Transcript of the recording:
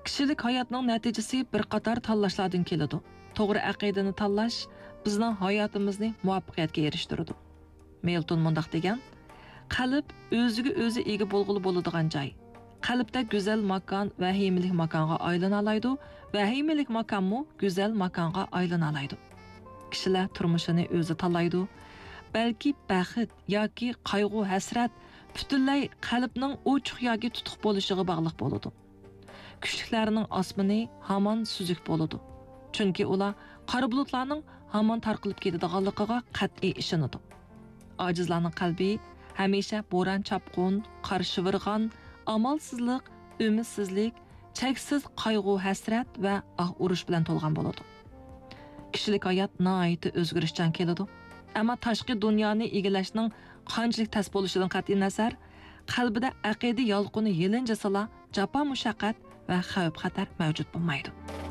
Kishilik hayotning natijasi bir qator tanlashlardan keladi. To'g'ri aqidani tanlash bizning hayotimizni muvaffaqiyatga erishtiradi. Milton mundaq degan: qalb o'ziga o'zi ega bo'lg'uli bo'ladigan joy. Qalbda go'zal makon vahimlik makonga aylana oladi, vahimlik makonmi go'zal makonga aylana oladi. Kishilar turmushini o'zi tanlaydi. Balki baxt yoki qayg'u, hasrat butunlay qalbning ochiq yoki tutuq bo'lishiga bog'liq bo'ladi. Kuchliklarining osmoni hamon suzuk bo'ladi. Chunki ular qora bulutlarning hamon tarqilib ketadiganligiga qat'iy ishonadi. Ojizlarning qalbi hamisha bo'ron chapqun, qarshi virg'on, amalsizlik, umidsizlik, cheksiz qayg'u, hasrat va urush bilan to'lgan bo'ladi. Kishilik hayot nihoyatda o'zgarishchan keladi. Ammo tashqi dunyoni egallashning qanchalik tas bo'lishidan qat'iy nazar, qalbida aqida yolqini yelinjasala, jafo mushaqqat va xavf xatar mavjud bo'lmaydi.